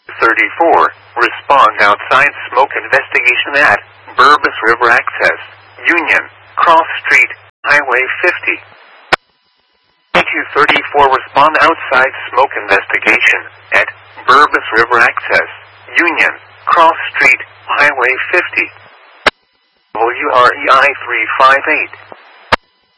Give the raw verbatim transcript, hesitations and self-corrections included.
thirty-four, respond outside smoke investigation at Burbus River Access, Union, Cross Street, Highway fifty. Q thirty-four, respond outside smoke investigation at Burbus River Access, Union, Cross Street, Highway fifty. W R E I three five eight.